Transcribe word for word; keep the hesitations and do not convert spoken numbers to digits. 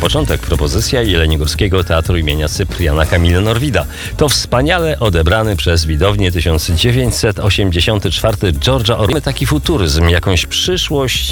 początek propozycja Jeleniogórskiego Teatru imienia Cypriana Kamila Norwida. To wspaniale odebrany przez widownię tysiąc dziewięćset osiemdziesiąty czwarty George'a Orwella taki futuryzm, jakąś przyszłość